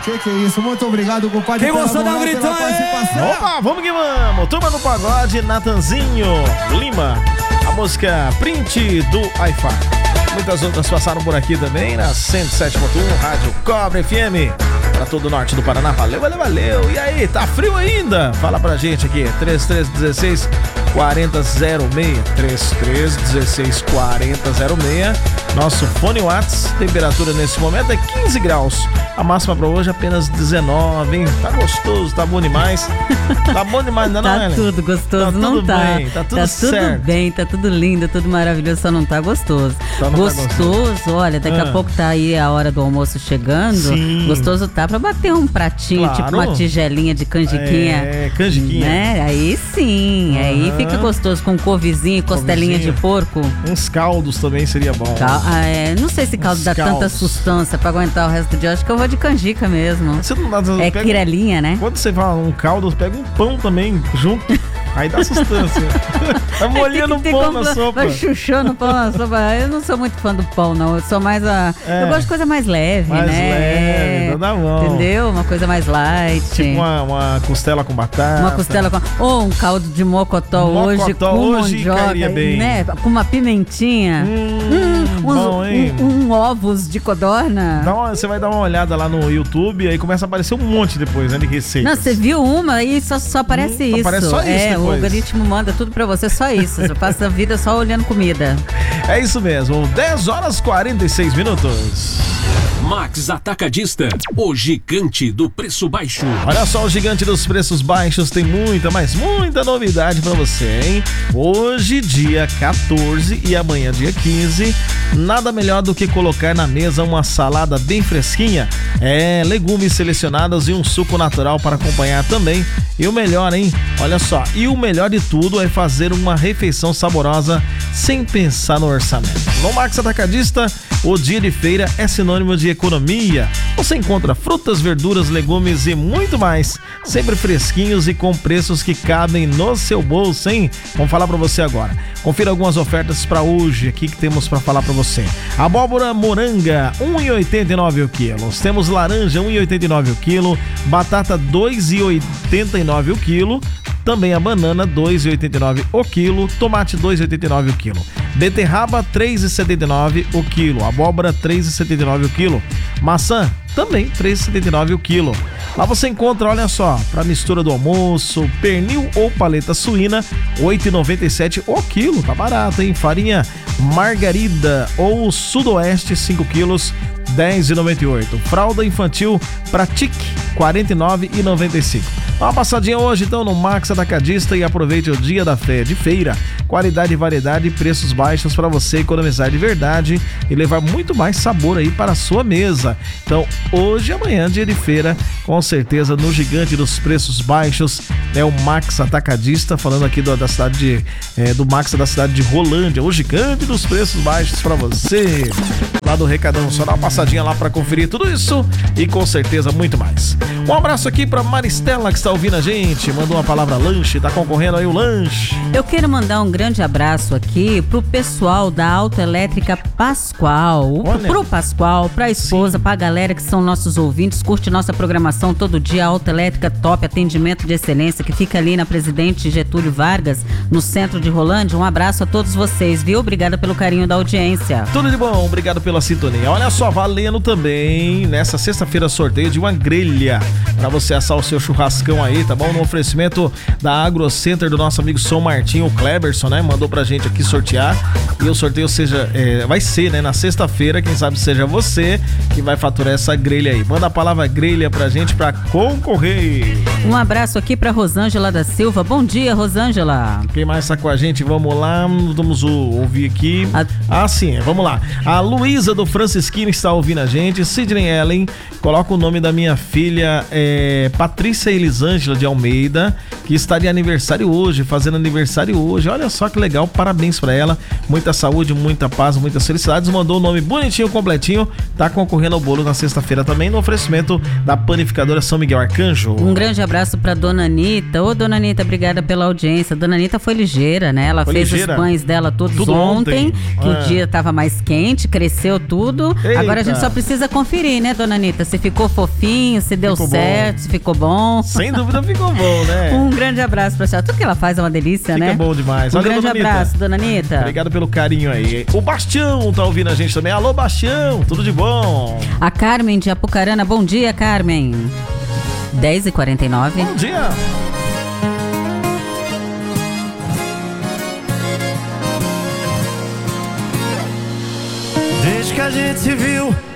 Que é isso? Muito obrigado, compadre. Quem gostou, dá um gritão aí. Opa, vamos que vamos. Turma do Pagode, Natanzinho Lima. A música Print do Wi-Fi. Muitas outras passaram por aqui também na 107.1, Rádio Cobre FM. Pra todo o norte do Paraná. Valeu, valeu, valeu. E aí, tá frio ainda? Fala pra gente aqui. 3316 4006. 3316 4006. Nosso fone Whats. Temperatura nesse momento é 15 graus. A máxima pra hoje é apenas 19, hein? Tá gostoso, tá bom demais. Tá bom demais, não é? Tá tudo gostoso, tá não tudo tá? Bem, tá tudo certo. Tá tudo bem, tá tudo lindo, tudo maravilhoso, só não tá gostoso. Só não gostoso, olha, daqui a pouco tá aí a hora do almoço chegando. Sim. Gostoso tá pra bater um pratinho, claro. tipo uma tigelinha de canjiquinha. É, canjiquinha. Né? Aí sim, aí fica gostoso com couvezinho, costelinha de porco. Uns caldos também seria bom. Não sei se caldo dá tanta sustância pra aguentar o resto do dia. Acho que eu vou de canjica mesmo. Você não dá, quirelinha, né? Quando você fala um caldo, você pega um pão também junto. Aí dá sustância. Vai molhando o pão na sopa. Vai chuchando o pão na sopa. Eu não sou muito fã do pão, não. Eu sou mais eu gosto de coisa mais leve, mais né? Leve, então dá bom. Entendeu? Uma coisa mais light. Tipo uma costela com batata. Uma costela com... Ou um caldo de mocotó hoje com mandioca, bem. né? Com uma pimentinha. Bom, hein? Ovos de codorna. Você vai dar uma olhada lá no YouTube, aí começa a aparecer um monte depois, né, de receitas. Não, você viu uma e só aparece isso. Aparece só isso depois. O algoritmo manda tudo pra você, só isso. Você passa a vida só olhando comida. É isso mesmo, 10 horas 46 minutos. Max Atacadista, o gigante do preço baixo. Olha só, o gigante dos preços baixos tem muita, mas muita novidade pra você, hein? Hoje, dia 14 e amanhã, dia 15, nada melhor do que colocar na mesa uma salada bem fresquinha, legumes selecionados e um suco natural para acompanhar também. E o melhor, hein? Olha só, e o melhor de tudo é fazer uma refeição saborosa sem pensar no orçamento. No Max Atacadista, o dia de feira é sinônimo de economia. Você encontra frutas, verduras, legumes e muito mais, sempre fresquinhos e com preços que cabem no seu bolso, hein? Vamos falar pra você agora. Confira algumas ofertas pra hoje aqui que temos pra falar pra você. Abóbora moranga, 1,89 o quilo. Temos laranja, 1,89 o quilo. Batata, 2,89 o quilo. Também a banana, 2,89 o quilo. Tomate, 2,89 o quilo. Beterraba, 3,79 o quilo. Abóbora, 3,79 o quilo. Maçã, também 3,79 o quilo. Lá você encontra, olha só, para mistura do almoço, pernil ou paleta suína, 8,97 o quilo. Tá barato, hein? Farinha margarida ou sudoeste, 5 quilos, 10,98. Fralda infantil Pratique, 49,95. Dá uma passadinha hoje então no Max Atacadista e aproveite o dia da feira. Qualidade, variedade e preços baixos para você economizar de verdade e levar muito mais sabor aí para a sua mesa. Então, hoje e amanhã, dia de feira, com certeza no gigante dos preços baixos, é o Max Atacadista, falando aqui da cidade do Max da cidade de Rolândia, o gigante dos preços baixos para você. Lá do Recadão, só dá uma passadinha lá para conferir tudo isso e com certeza muito mais. Um abraço aqui para Maristela que está ouvindo a gente, mandou uma palavra lanche, tá concorrendo aí o lanche. Eu quero mandar um grande abraço aqui pro pessoal da Autoelétrica Pascoal, pro Pascoal, pra esposa, pra galera que são nossos ouvintes, curte nossa programação todo dia. Autoelétrica top, atendimento de excelência, que fica ali na Presidente Getúlio Vargas, no centro de Rolândia. Um abraço a todos vocês, viu? Obrigada pelo carinho da audiência. Tudo de bom, obrigado pela sintonia. Olha só, valendo também nessa sexta-feira sorteio de uma grelha pra você assar o seu churrascão aí, tá bom? No oferecimento da Agro Center do nosso amigo São Martinho, o Kleberson, né? Mandou pra gente aqui sortear e o sorteio vai ser, né? Na sexta-feira, quem sabe seja você que vai faturar essa grelha aí. Manda a palavra grelha pra gente pra concorrer. Um abraço aqui pra Rosângela da Silva. Bom dia, Rosângela. Quem mais tá com a gente? Vamos lá, vamos ouvir aqui. Sim, vamos lá. A Luísa do Francisquinho está ouvindo a gente. Sidney Ellen, coloca o nome da minha filha, Patrícia Elisângela de Almeida, que está de aniversário hoje, fazendo aniversário hoje. Olha só que legal, parabéns pra ela. Muita saúde, muita paz, muitas felicidades. Mandou o nome bonitinho, completinho. Tá concorrendo ao bolo na sexta-feira também, no oferecimento da Panificadora São Miguel Arcanjo. Um grande abraço abraço pra Dona Anitta. Ô, Dona Anitta, obrigada pela audiência. Dona Anitta foi ligeira, né? Ela fez os pães dela todos ontem, que o dia tava mais quente, cresceu tudo. Eita. Agora a gente só precisa conferir, né, Dona Anitta? Se ficou fofinho, se deu certo, se ficou bom. Sem dúvida ficou bom, né? Um grande abraço pra senhora. Tudo que ela faz é uma delícia, né? Fica bom demais. Um Valeu, grande Dona Anitta. abraço, Dona Anitta. Obrigado pelo carinho aí. O Bastião tá ouvindo a gente também. Alô, Bastião, tudo de bom? A Carmen de Apucarana. Bom dia, Carmen. 10h49. Bom dia. Desde que a gente se viu,